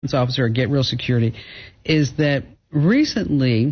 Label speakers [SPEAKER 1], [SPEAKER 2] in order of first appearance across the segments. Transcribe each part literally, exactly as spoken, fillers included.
[SPEAKER 1] officer at Get Real Security, is that recently,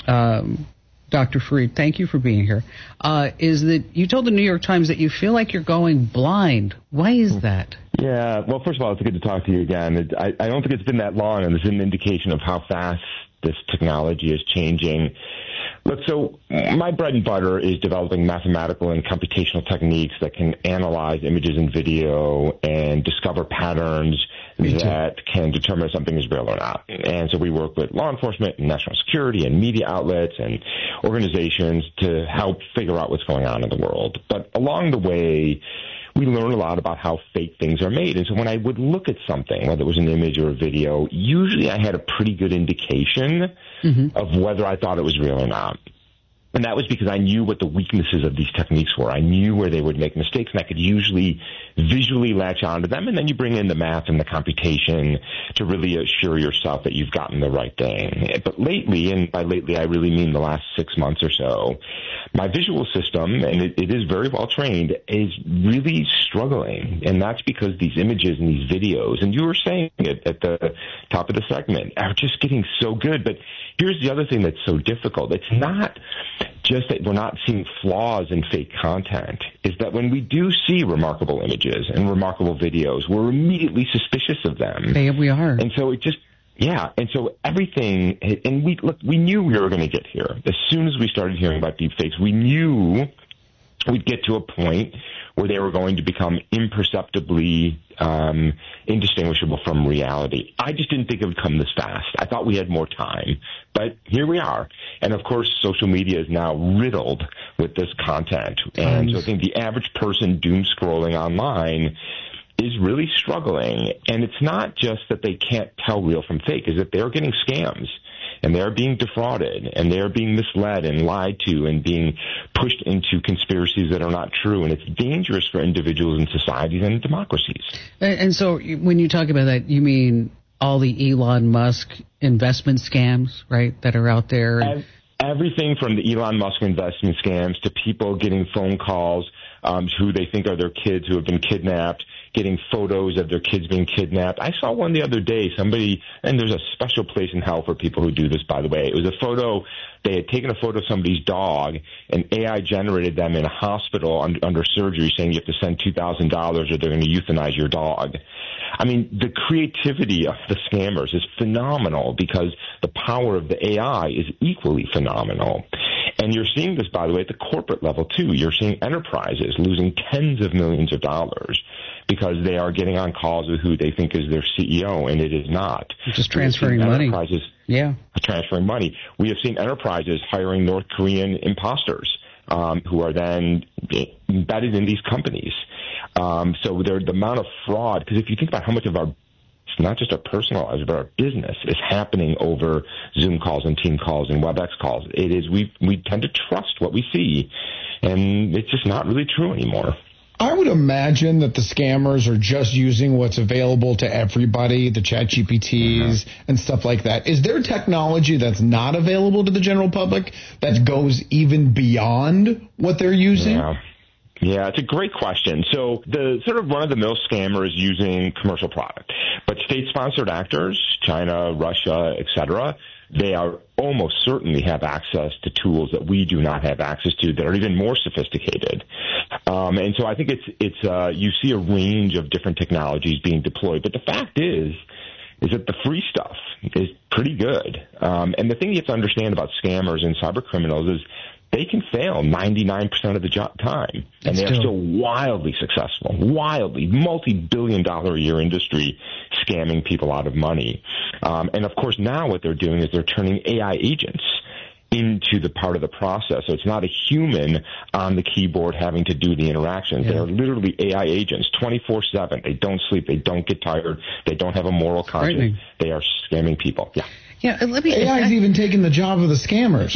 [SPEAKER 1] um, Doctor Fareed, thank you for being here, uh, is that you told the New York Times that you feel like you're going blind. Why is that?
[SPEAKER 2] Yeah, well, first of all, it's good to talk to you again. It, I, I don't think it's been that long, and it's an indication of how fast this technology is changing. Look, so my bread and butter is developing mathematical and computational techniques that can analyze images and video and discover patterns that can determine if something is real or not. And so we work with law enforcement and national security and media outlets and organizations to help figure out what's going on in the world. But along the way, we learn a lot about how fake things are made. And so when I would look at something, whether it was an image or a video, usually I had a pretty good indication mm-hmm. of whether I thought it was real or not. And that was because I knew what the weaknesses of these techniques were. I knew where they would make mistakes, and I could usually visually latch onto them. And then you bring in the math and the computation to really assure yourself that you've gotten the right thing. But lately, and by lately I really mean the last six months or so, my visual system, and it, it is very well trained, is really struggling. And that's because these images and these videos, and you were saying it at the top of the segment, are just getting so good. But here's the other thing that's so difficult. It's not just that we're not seeing flaws in fake content, is that when we do see remarkable images and remarkable videos, we're immediately suspicious of them.
[SPEAKER 1] Yeah, we are.
[SPEAKER 2] And so it just, yeah, and so everything, and we, look, we knew we were going to get here. As soon as we started hearing about deepfakes, we knew we'd get to a point where they were going to become imperceptibly um, indistinguishable from reality. I just didn't think it would come this fast. I thought we had more time, but here we are. And of course, social media is now riddled with this content. And so I think the average person doom scrolling online is really struggling. And it's not just that they can't tell real from fake, is that they're getting scams. And they're being defrauded, and they're being misled and lied to and being pushed into conspiracies that are not true. And it's dangerous for individuals and societies and democracies.
[SPEAKER 1] And, and so when you talk about that, you mean all the Elon Musk investment scams, right, that are out there?
[SPEAKER 2] And everything from the Elon Musk investment scams to people getting phone calls um, who they think are their kids who have been kidnapped, getting photos of their kids being kidnapped. I saw one the other day, somebody, and there's a special place in hell for people who do this, by the way. It was a photo, they had taken a photo of somebody's dog, and A I generated them in a hospital under, under surgery saying you have to send two thousand dollars or they're going to euthanize your dog. I mean, the creativity of the scammers is phenomenal because the power of the A I is equally phenomenal. And you're seeing this, by the way, at the corporate level, too. You're seeing enterprises losing tens of millions of dollars because they are getting on calls with who they think is their C E O, and it is not.
[SPEAKER 1] Just transferring money.
[SPEAKER 2] Enterprises
[SPEAKER 1] yeah.
[SPEAKER 2] transferring money. We have seen enterprises hiring North Korean imposters um, who are then embedded in these companies. Um, so the amount of fraud, because if you think about how much of our not just our personal lives, but our business is happening over Zoom calls and team calls and WebEx calls. It is, we we tend to trust what we see, and it's just not really true anymore.
[SPEAKER 3] I would imagine that the scammers are just using what's available to everybody, the Chat G P Ts mm-hmm. and stuff like that. Is there technology that's not available to the general public that goes even beyond what they're using?
[SPEAKER 2] Yeah. Yeah, it's a great question. So the sort of run-of-the-mill scammer is using commercial product, but state-sponsored actors, China, Russia, et cetera, they are almost certainly have access to tools that we do not have access to that are even more sophisticated. Um, and so I think it's it's uh, you see a range of different technologies being deployed, but the fact is is that the free stuff is pretty good. Um, and the thing you have to understand about scammers and cyber criminals is they can fail ninety-nine percent of the jo- time, and they are still wildly successful, wildly, multi-billion dollar a year industry scamming people out of money. Um, and, of course, now what they're doing is they're turning A I agents into the part of the process. So it's not a human on the keyboard having to do the interactions. Yeah. They are literally A I agents twenty-four seven. They don't sleep. They don't get tired. They don't have a moral conscience. They are scamming people. Yeah.
[SPEAKER 1] Yeah, let me,
[SPEAKER 3] A I's I, even taking the job of the scammers.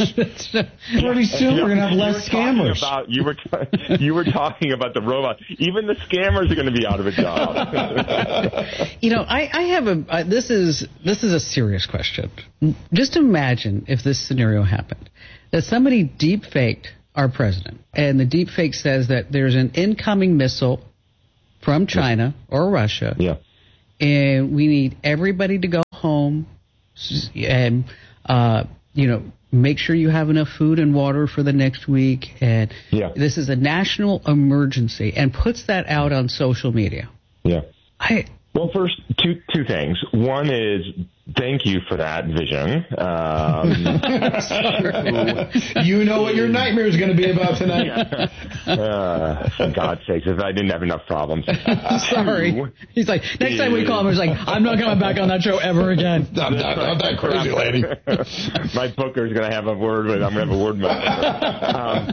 [SPEAKER 3] Pretty soon
[SPEAKER 2] you know,
[SPEAKER 3] we're going to have less
[SPEAKER 2] you
[SPEAKER 3] scammers.
[SPEAKER 2] About, you, were t- you were talking about the robots. Even the scammers are going to be out of a job.
[SPEAKER 1] You know, I, I have a uh, – this is this is a serious question. Just imagine if this scenario happened, that somebody deep-faked our president, and the deep-fake says that there's an incoming missile from China or Russia,
[SPEAKER 2] yeah.
[SPEAKER 1] and we need everybody to go home and, uh, you know, make sure you have enough food and water for the next week. And
[SPEAKER 2] yeah.
[SPEAKER 1] this is a national emergency, and puts that out on social media.
[SPEAKER 2] Yeah.
[SPEAKER 1] I,
[SPEAKER 2] well, first, two two things. One is thank you for that vision. Um,
[SPEAKER 3] you know what your nightmare is going to be about tonight.
[SPEAKER 2] Yeah. Uh, for God's sakes, if I didn't have enough problems.
[SPEAKER 1] Sorry. He's like, next time we call him, he's like, I'm not coming back on that show ever again.
[SPEAKER 3] I'm not, not that crazy, lady.
[SPEAKER 2] My booker's going to have a word with, I'm going to have a word with um,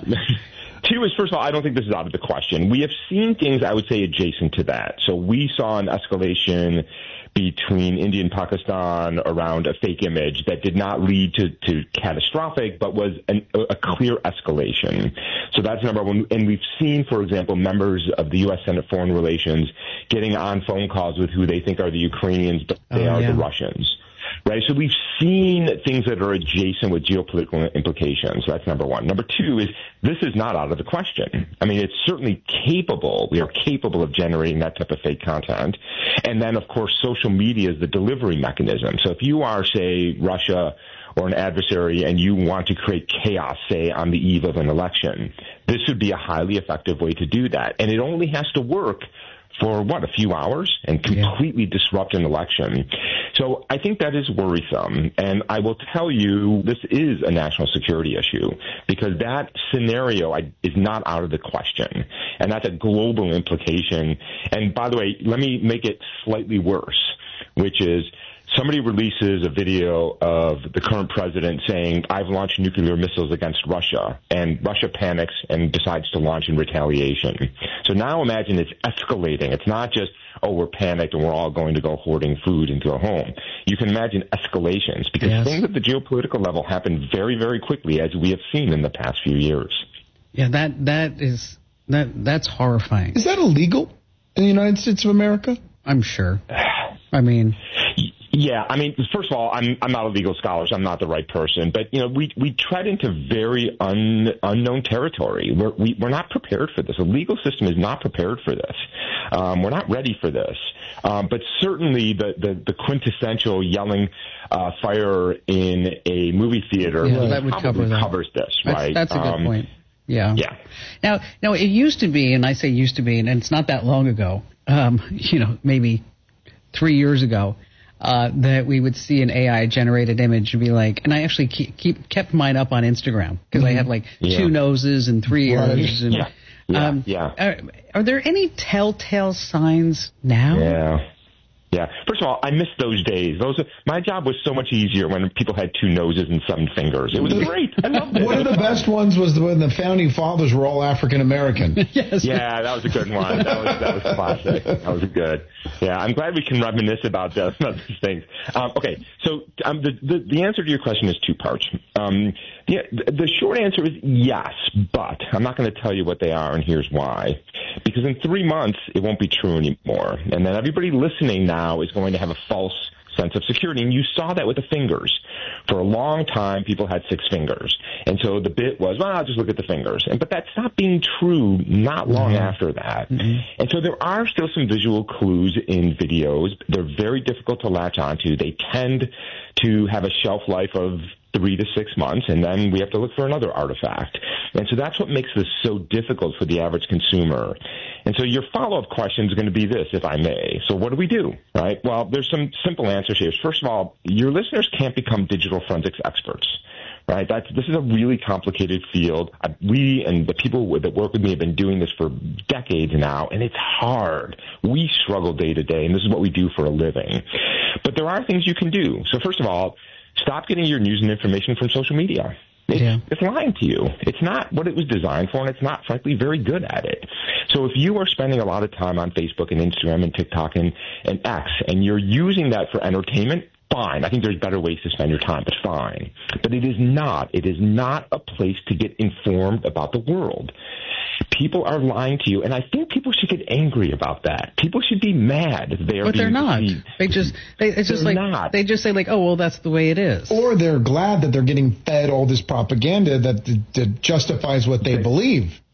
[SPEAKER 2] Two is, first of all, I don't think this is out of the question. We have seen things, I would say, adjacent to that. So we saw an escalation between India and Pakistan around a fake image that did not lead to, to catastrophic, but was an, a clear escalation. So that's number one. And we've seen, for example, members of the U S Senate Foreign Relations getting on phone calls with who they think are the Ukrainians, but they oh, are yeah. the Russians. Right, so we've seen things that are adjacent with geopolitical implications. So that's number one. Number two is this is not out of the question. I mean, it's certainly capable. We are capable of generating that type of fake content. And then, of course, social media is the delivery mechanism. So if you are, say, Russia or an adversary and you want to create chaos, say, on the eve of an election, this would be a highly effective way to do that. And it only has to work for, what, a few hours and completely yeah. disrupt an election. So I think that is worrisome. And I will tell you, this is a national security issue because that scenario is not out of the question. And that's a global implication. And by the way, let me make it slightly worse, which is somebody releases a video of the current president saying, I've launched nuclear missiles against Russia, and Russia panics and decides to launch in retaliation. So now imagine it's escalating. It's not just, oh, we're panicked and we're all going to go hoarding food and go home. You can imagine escalations because yes. things at the geopolitical level happen very, very quickly, as we have seen in the past few years.
[SPEAKER 1] Yeah, that that is that that's horrifying.
[SPEAKER 3] Is that illegal in the United States of America?
[SPEAKER 1] I'm sure. I mean...
[SPEAKER 2] Yeah, I mean, first of all, I'm I'm not a legal scholar, so I'm not the right person. But you know, we we tread into very un, unknown territory. We're we, we're not prepared for this. The legal system is not prepared for this. Um, we're not ready for this. Um, but certainly, the, the the quintessential yelling uh, fire in a movie theater
[SPEAKER 1] yeah, that would cover that.
[SPEAKER 2] covers this,
[SPEAKER 1] that's,
[SPEAKER 2] right?
[SPEAKER 1] That's a good um, point. Yeah.
[SPEAKER 2] Yeah.
[SPEAKER 1] Now, now it used to be, and I say used to be, and it's not that long ago. Um, you know, maybe three years ago. Uh, that we would see an A I-generated image and be like, and I actually keep, keep kept mine up on Instagram because mm-hmm. I had like yeah. two noses and three
[SPEAKER 3] right.
[SPEAKER 1] ears. And,
[SPEAKER 2] yeah, yeah,
[SPEAKER 1] um,
[SPEAKER 2] yeah.
[SPEAKER 1] Are, are there any telltale signs now?
[SPEAKER 2] Yeah. Yeah. First of all, I miss those days. Those are, my job was so much easier when people had two noses and seven fingers. It was great. I loved it.
[SPEAKER 3] One of the best ones was when the founding fathers were all African American.
[SPEAKER 1] Yes.
[SPEAKER 2] Yeah, that was a good one. That was that was classic. That was good. Yeah, I'm glad we can reminisce about those, about these things. Um, okay, so um, the, the the answer to your question is two parts. Um, the, the short answer is yes, but I'm not going to tell you what they are, and here's why. Because in three months, it won't be true anymore. And then everybody listening now is going to have a false sense of security. And you saw that with the fingers. For a long time, people had six fingers. And so the bit was, well, I'll just look at the fingers. And but that's not being true not long mm-hmm. after that. Mm-hmm. And so there are still some visual clues in videos. They're very difficult to latch onto. They tend to have a shelf life of three to six months, and then we have to look for another artifact. And so that's what makes this so difficult for the average consumer. And so your follow-up question is going to be this, if I may. So what do we do, right? Well, there's some simple answers here. First of all, your listeners can't become digital forensics experts, right? That's, this is a really complicated field. I, we and the people that work with me have been doing this for decades now, and it's hard. We struggle day to day, and this is what we do for a living. But there are things you can do. So first of all, stop getting your news and information from social media. It's, yeah. it's lying to you. It's not what it was designed for, and it's not, frankly, very good at it. So if you are spending a lot of time on Facebook and Instagram and TikTok and, and X, and you're using that for entertainment, fine. I think there's better ways to spend your time, but fine. But it is not. It is not a place to get informed about the world. People are lying to you, and I think people should get angry about that. People should be mad that they are
[SPEAKER 1] but
[SPEAKER 2] being
[SPEAKER 1] they're not.
[SPEAKER 2] deceived.
[SPEAKER 1] They just, they, it's just
[SPEAKER 2] they're
[SPEAKER 1] like,
[SPEAKER 2] not.
[SPEAKER 1] They just say like, oh, well, that's the way it is.
[SPEAKER 3] Or they're glad that they're getting fed all this propaganda that, that justifies what they believe.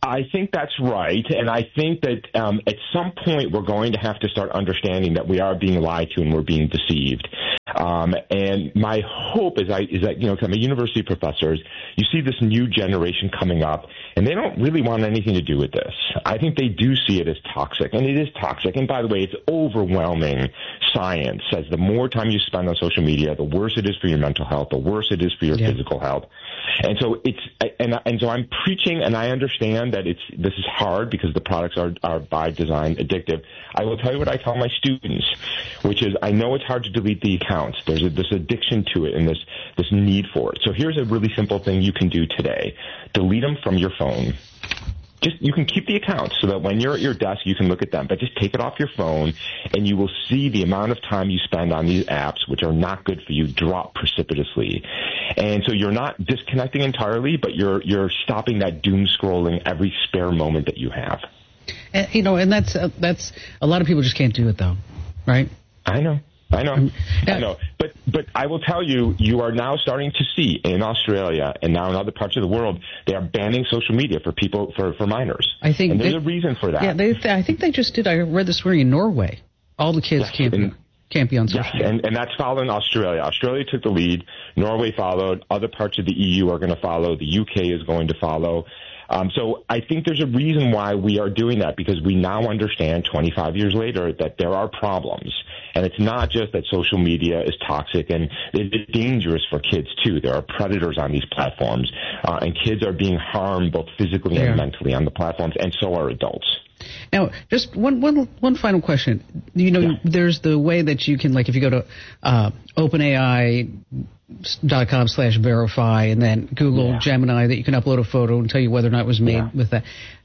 [SPEAKER 2] I think that's right, and I think that um, at some point we're going to have to start understanding that we are being lied to and we're being deceived. Um, and my hope is, I, is that, you know, 'cause I'm a university professor, you see this new generation coming up, and they don't really want anything to do with this. I think they do see it as toxic, and it is toxic. And by the way, it's overwhelming. Science says the more time you spend on social media, the worse it is for your mental health, the worse it is for your yeah. physical health. And so it's, and, and so I'm preaching, and I understand that it's, this is hard because the products are, are by design addictive. I will tell you what I tell my students, which is I know it's hard to delete the accounts. There's a, this addiction to it and this, this need for it. So here's a really simple thing you can do today. Delete them from your phone. Just, you can keep the accounts so that when you're at your desk, you can look at them, but just take it off your phone and you will see the amount of time you spend on these apps, which are not good for you, drop precipitously. And so you're not disconnecting entirely, but you're, you're stopping that doom scrolling every spare moment that you have.
[SPEAKER 1] And, you know, and that's, uh, that's, a lot of people just can't do it though, right?
[SPEAKER 2] I know. I know, um, yeah. I know, but but I will tell you, you are now starting to see in Australia and now in other parts of the world, they are banning social media for people for, for minors.
[SPEAKER 1] I think
[SPEAKER 2] and there's
[SPEAKER 1] they,
[SPEAKER 2] a reason for that.
[SPEAKER 1] Yeah, they, I think they just did. I read this story in Norway. All the kids yes, can't and, can't be on social
[SPEAKER 2] yes,
[SPEAKER 1] media.
[SPEAKER 2] and, and that's following Australia. Australia took the lead. Norway followed. Other parts of the E U are going to follow. The U K is going to follow. Um, so I think there's a reason why we are doing that, because we now understand twenty-five years later that there are problems. And it's not just that social media is toxic and it's dangerous for kids, too. There are predators on these platforms, uh, and kids are being harmed both physically yeah. and mentally on the platforms, and so are adults.
[SPEAKER 1] Now, just one, one, one final question. You know, yeah. there's the way that you can, like, if you go to uh, OpenAI dot com slash verify and then Google yeah. Gemini, that you can upload a photo and tell you whether or not it was made yeah. with that.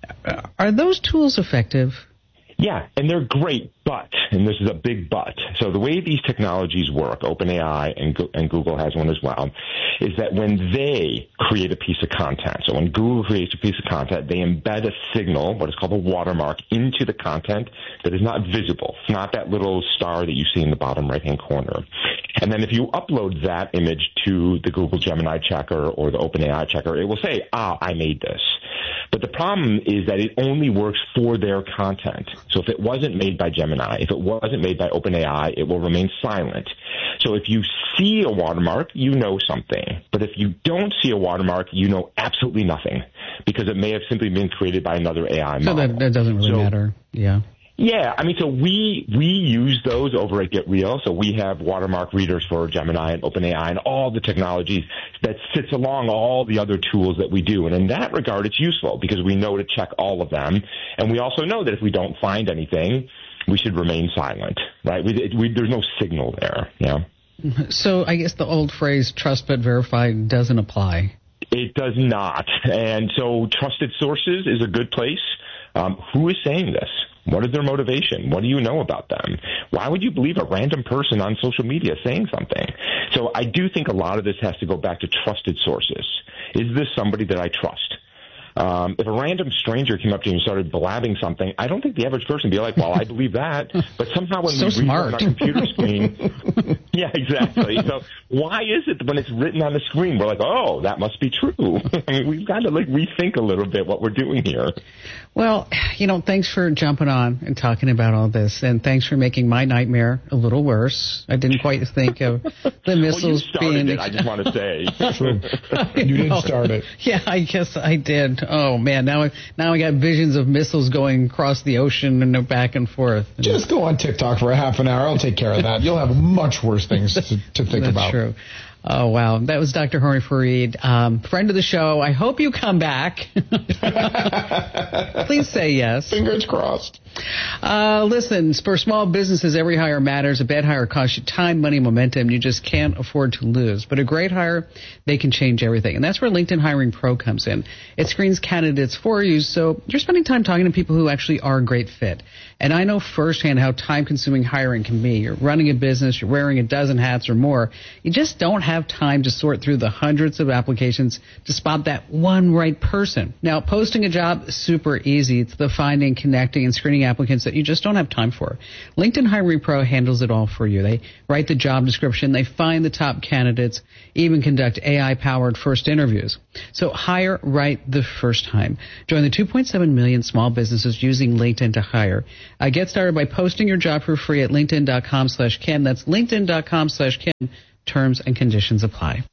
[SPEAKER 1] Are those tools effective?
[SPEAKER 2] Yeah, and they're great, but, and this is a big but, so the way these technologies work, OpenAI and, and Google has one as well, is that when they create a piece of content, so when Google creates a piece of content, they embed a signal, what is called a watermark, into the content that is not visible. It's not that little star that you see in the bottom right-hand corner. And then if you upload that image to the Google Gemini checker or the OpenAI checker, it will say, ah, I made this. But the problem is that it only works for their content. So if it wasn't made by Gemini, if it wasn't made by OpenAI, it will remain silent. So if you see a watermark, you know something. But if you don't see a watermark, you know absolutely nothing, because it may have simply been created by another A I model.
[SPEAKER 1] So that, that doesn't really so, matter. Yeah.
[SPEAKER 2] Yeah, I mean, so we we use those over at Get Real. So we have watermark readers for Gemini and OpenAI and all the technologies that sits along all the other tools that we do. And in that regard, it's useful because we know to check all of them. And we also know that if we don't find anything, we should remain silent, right? We, we, there's no signal there, yeah.
[SPEAKER 1] So I guess the old phrase, trust but verify, doesn't apply.
[SPEAKER 2] It does not. And so trusted sources is a good place. Um, who is saying this? What is their motivation? What do you know about them? Why would you believe a random person on social media saying something? So I do think a lot of this has to go back to trusted sources. Is this somebody that I trust? Um, if a random stranger came up to you and started blabbing something, I don't think the average person would be like, well, I believe that. But somehow when
[SPEAKER 1] so
[SPEAKER 2] we
[SPEAKER 1] smart.
[SPEAKER 2] read it on our computer screen, yeah, exactly. So why is it that when it's written on the screen, we're like, oh, that must be true? I mean, we've got to like rethink a little bit what we're doing here.
[SPEAKER 1] Well, you know, thanks for jumping on and talking about all this, and thanks for making my nightmare a little worse. I didn't quite think of the missiles
[SPEAKER 2] well, you started
[SPEAKER 1] being.
[SPEAKER 2] It, I just want to say.
[SPEAKER 3] You didn't start it.
[SPEAKER 1] Yeah, I guess I did. Oh man, now I, now I got visions of missiles going across the ocean and back and forth.
[SPEAKER 3] Just go on TikTok for a half an hour. I'll take care of that. You'll have much worse things to, to think
[SPEAKER 1] That's
[SPEAKER 3] about.
[SPEAKER 1] True. Oh, wow. That was Doctor Hori Farid, um, friend of the show. I hope you come back. Please say yes.
[SPEAKER 3] Fingers crossed.
[SPEAKER 1] Uh, listen, for small businesses, every hire matters. A bad hire costs you time, money, momentum. You just can't afford to lose. But a great hire, they can change everything. And that's where LinkedIn Hiring Pro comes in. It screens candidates for you, so you're spending time talking to people who actually are a great fit. And I know firsthand how time-consuming hiring can be. You're running a business, you're wearing a dozen hats or more. You just don't have have time to sort through the hundreds of applications to spot that one right person. Now, posting a job is super easy. It's the finding, connecting, and screening applicants that you just don't have time for. LinkedIn Hiring Pro handles it all for you. They write the job description, they find the top candidates, even conduct A I-powered first interviews. So hire right the first time. Join the two point seven million small businesses using LinkedIn to hire. Uh, get started by posting your job for free at linkedin.com slash Kim. That's linkedin.com slash Kim. Terms and conditions apply.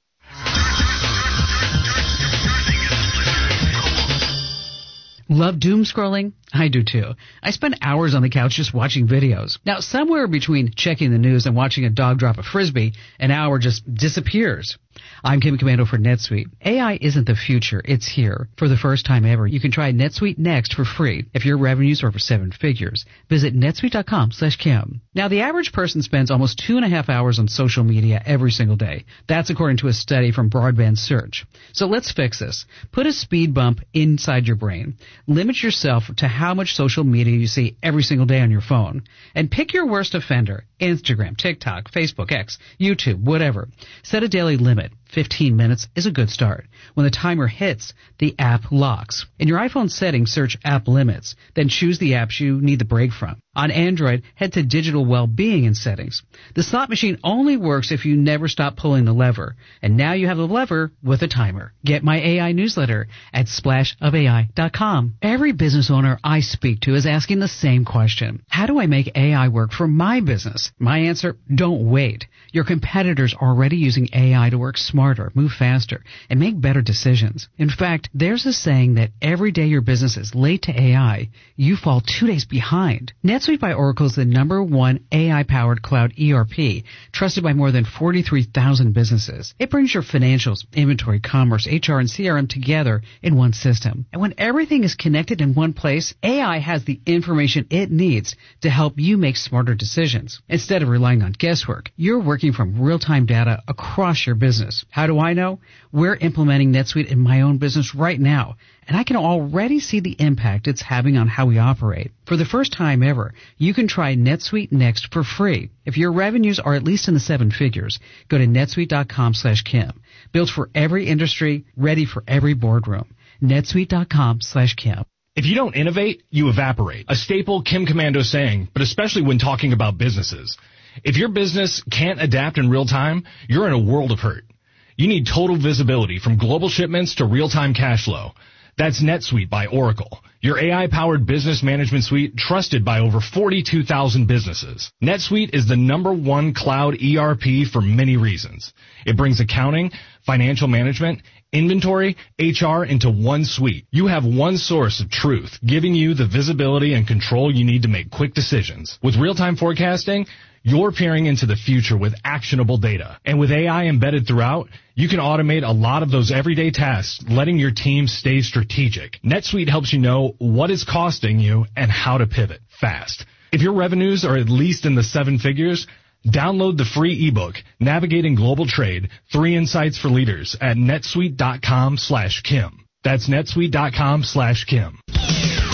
[SPEAKER 1] Love doom scrolling? I do too. I spend hours on the couch just watching videos. Now, somewhere between checking the news and watching a dog drop a frisbee, an hour just disappears. I'm Kim Komando for NetSuite. A I isn't the future, it's here. For the first time ever, you can try NetSuite Next for free. If your revenues are over seven figures, visit netsuite.com slash Kim. Now, the average person spends almost two and a half hours on social media every single day. That's according to a study from Broadband Search. So let's fix this. Put a speed bump inside your brain. Limit yourself to how much social media you see every single day on your phone. And pick your worst offender. Instagram, TikTok, Facebook, X, YouTube, whatever. Set a daily limit. fifteen minutes is a good start. When the timer hits, the app locks. In your iPhone settings, search App Limits. Then choose the apps you need the break from. On Android, head to Digital Wellbeing in Settings. The slot machine only works if you never stop pulling the lever. And now you have the lever with a timer. Get my A I newsletter at splash of A I dot com. Every business owner I speak to is asking the same question. How do I make A I work for my business? My answer, don't wait. Your competitors are already using A I to work smarter, move faster, and make better decisions. In fact, there's a saying that every day your business is late to A I, you fall two days behind. NetSuite by Oracle is the number one A I-powered cloud E R P, trusted by more than forty-three thousand businesses. It brings your financials, inventory, commerce, H R, and C R M together in one system. And when everything is connected in one place, A I has the information it needs to help you make smarter decisions. Instead of relying on guesswork, you're working from real-time data across your business. How do I know? We're implementing NetSuite in my own business right now, and I can already see the impact it's having on how we operate. For the first time ever, you can try NetSuite Next for free. If your revenues are at least in the seven figures, go to netsuite.com slash Kim. Built for every industry, ready for every boardroom. netsuite.com slash Kim.
[SPEAKER 4] If you don't innovate, you evaporate. A staple Kim Komando saying, but especially when talking about businesses. If your business can't adapt in real time, you're in a world of hurt. You need total visibility from global shipments to real-time cash flow. That's NetSuite by Oracle, your A I-powered business management suite trusted by over forty-two thousand businesses. NetSuite is the number one cloud E R P for many reasons. It brings accounting, financial management, inventory, H R into one suite. You have one source of truth, giving you the visibility and control you need to make quick decisions. With real-time forecasting, you're peering into the future with actionable data. And with A I embedded throughout, you can automate a lot of those everyday tasks, letting your team stay strategic. NetSuite helps you know what is costing you and how to pivot fast. If your revenues are at least in the seven figures, download the free ebook, Navigating Global Trade, Three Insights for Leaders at netsuite.com slash Kim. That's netsuite.com slash Kim.